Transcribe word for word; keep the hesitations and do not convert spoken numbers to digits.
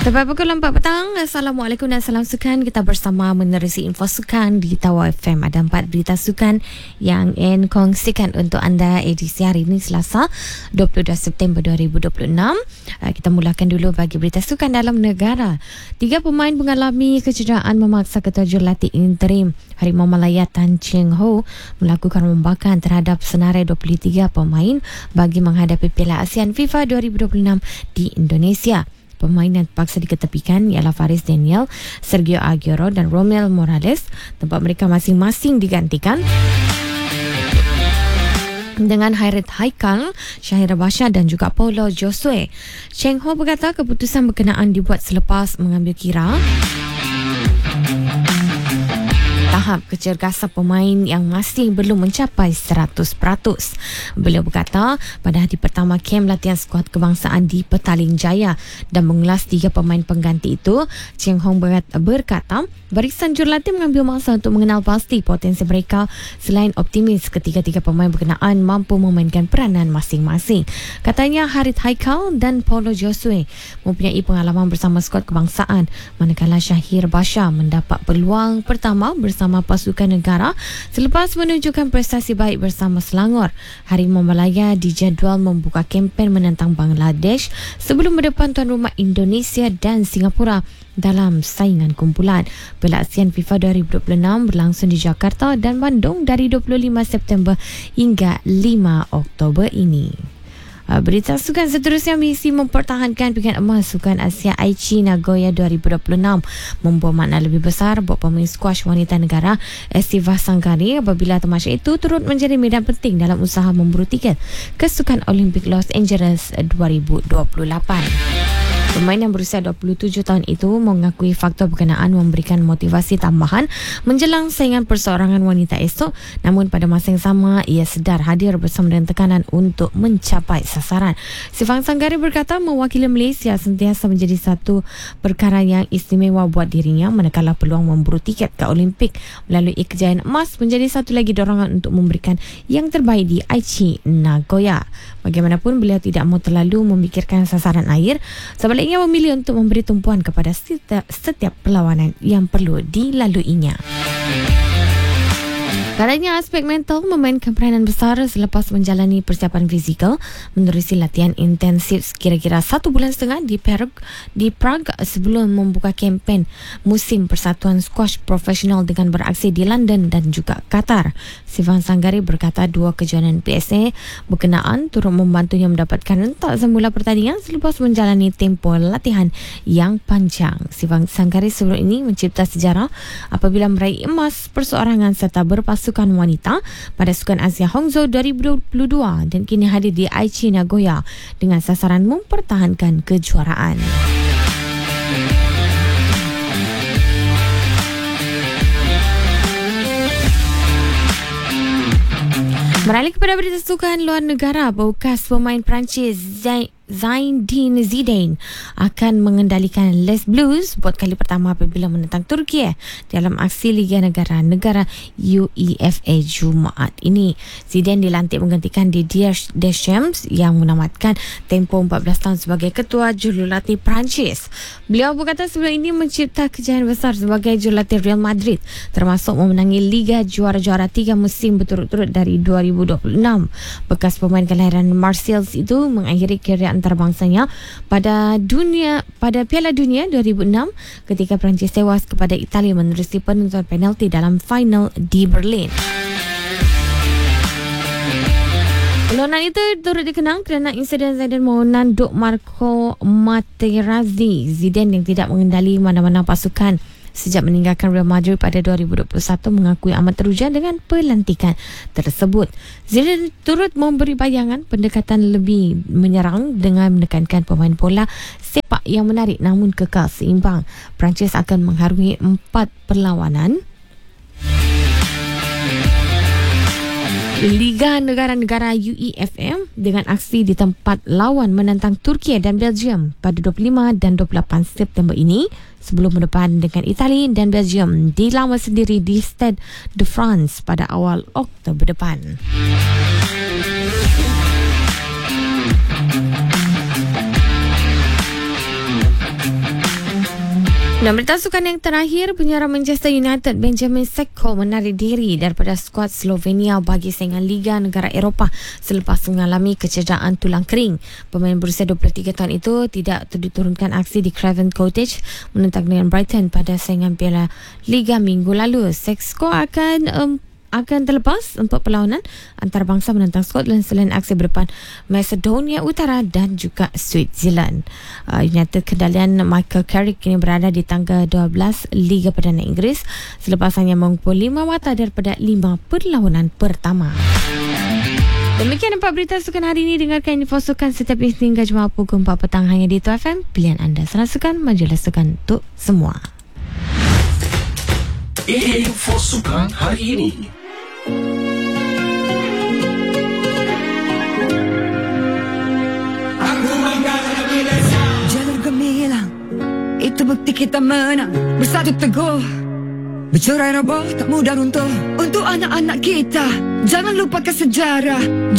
Tepat pukul empat petang. Assalamualaikum dan salam sukan. Kita bersama menerusi info sukan di Tawau F M. Ada empat berita sukan yang ingin kongsikan untuk anda edisi hari ini Selasa dua puluh dua September dua ribu dua puluh enam. Kita mulakan dulu bagi berita sukan dalam negara. Tiga pemain mengalami kecederaan memaksa ketua jurulatih interim Harimau Malaya Tan Cheng Ho melakukan rombakan terhadap senarai dua puluh tiga pemain bagi menghadapi Piala ASEAN FIFA dua ribu dua puluh enam di Indonesia. Pemain yang terpaksa diketepikan ialah Faris Daniel, Sergio Aguero dan Romel Morales. Tempat mereka masing-masing digantikan dengan Hairit Haikal, Syahira Basha dan juga Paulo Josue. Cheng Ho berkata keputusan berkenaan dibuat selepas mengambil kira tahap kecergasan pemain yang masih belum mencapai seratus peratus. Beliau berkata pada hari pertama kem latihan skuad kebangsaan di Petaling Jaya dan mengulas tiga pemain pengganti itu, Cheng Hong berkata barisan jurulatih mengambil masa untuk mengenal pasti potensi mereka selain optimis ketiga-tiga pemain berkenaan mampu memainkan peranan masing-masing. Katanya Hairit Haikal dan Paulo Josue mempunyai pengalaman bersama skuad kebangsaan, manakala Syahir Basha mendapat peluang pertama bersama bersama pasukan negara selepas menunjukkan prestasi baik bersama Selangor. Harimau Malaya dijadual membuka kempen menentang Bangladesh sebelum berdepan tuan rumah Indonesia dan Singapura dalam saingan kumpulan. Piala ASEAN FIFA dua ribu dua puluh enam berlangsung di Jakarta dan Bandung dari dua puluh lima September hingga lima Oktober ini. Berita sukan seterusnya, misi mempertahankan pingat emas Sukan Asia Aichi Nagoya dua ribu dua puluh enam membawa makna lebih besar buat pemain skuash wanita negara Estiva Sanghari apabila tamasya itu turut menjadi medan penting dalam usaha memburu tiket ke Sukan Olimpik Los Angeles dua ribu dua puluh lapan. Pemain yang berusia dua puluh tujuh tahun itu mengakui faktor berkenaan memberikan motivasi tambahan menjelang saingan perseorangan wanita esok, namun pada masa yang sama ia sedar hadir bersama dengan tekanan untuk mencapai sasaran. Sifang Sanghari berkata mewakili Malaysia sentiasa menjadi satu perkara yang istimewa buat dirinya, manakala peluang memburu tiket ke Olimpik melalui kejayaan emas menjadi satu lagi dorongan untuk memberikan yang terbaik di Aichi Nagoya. Bagaimanapun beliau tidak mahu terlalu memikirkan sasaran akhir, sebaliknya memilih untuk memberi tumpuan kepada setiap, setiap perlawanan yang perlu dilaluinya. Katanya aspek mental memainkan peranan besar selepas menjalani persiapan fizikal menerusi latihan intensif kira-kira satu bulan setengah di Prague, di Prague sebelum membuka kempen musim Persatuan Squash Profesional dengan beraksi di London dan juga Qatar. Sifang Sanghari berkata dua kejohanan P S A berkenaan turut membantunya mendapatkan rentak semula pertandingan selepas menjalani tempoh latihan yang panjang. Sifang Sanghari sebelum ini mencipta sejarah apabila meraih emas perseorangan serta berpasukan wanita pada Sukan Asia Hangzhou dua ribu dua puluh dua dan kini hadir di Aichi Nagoya dengan sasaran mempertahankan kejuaraan. Beralih kepada berita sukan luar negara, bekas pemain Perancis Zain Zinedine Zidane akan mengendalikan Les Blues buat kali pertama apabila menentang Turki dalam aksi Liga Negara-Negara U E F A Jumaat ini. Zidane dilantik menggantikan Didier Deschamps yang menamatkan tempoh empat belas tahun sebagai ketua jurulatih Perancis. Beliau berkata sebelum ini mencipta kejayaan besar sebagai jurulatih Real Madrid, termasuk memenangi Liga Juara-Juara tiga musim berturut-turut dari dua ribu dua puluh enam. Bekas pemain kelahiran Marseille itu mengakhiri kerjaya antarbangsanya pada dunia pada Piala Dunia dua ribu enam ketika Perancis tewas kepada Italia menerusi penentuan penalti dalam final di Berlin. Perlawanan itu turut dikenang kerana insiden Zidane menanduk Marco Materazzi. Zidane yang tidak mengendali mana-mana pasukan sejak meninggalkan Real Madrid pada dua ribu dua puluh satu mengakui amat teruja dengan pelantikan tersebut. Zidane turut memberi bayangan pendekatan lebih menyerang dengan menekankan pemain bola sepak yang menarik namun kekal seimbang. Perancis akan mengharungi empat perlawanan Liga Negara-Negara U E F A dengan aksi di tempat lawan menentang Turki dan Belgium pada dua puluh lima dan dua puluh lapan September ini sebelum berdepan dengan Itali dan Belgium di lawan sendiri di Stade de France pada awal Oktober depan. Dan berita sukan yang terakhir, penyerang Manchester United Benjamin Sesko menarik diri daripada skuad Slovenia bagi saingan Liga Negara Eropah selepas mengalami kecederaan tulang kering. Pemain berusia dua puluh tiga tahun itu tidak diturunkan aksi di Craven Cottage menentang dengan Brighton pada saingan Piala Liga minggu lalu. Sesko akan um, akan terlepas untuk perlawanan antarabangsa menentang Scotland selain aksi berdepan Macedonia Utara dan juga Switzerland. Uh, United kendalian Michael Carrick kini berada di tangga dua belas Liga Perdana Inggeris selepas hanya mengumpul lima mata daripada lima perlawanan pertama. Demikian empat berita sukan hari ini. Dengarkan info sukan setiap Isnin hingga Jumaat pukul empat petang hanya di Tuah F M. Pilihan anda, Saran Sukan, majalah sukan untuk semua. Info sukan hari ini. Jalur gemilang, itu bukti kita menang. Bersatu teguh, bercerai roboh tak mudah runtuh. Untuk anak-anak kita, jangan lupakan sejarah.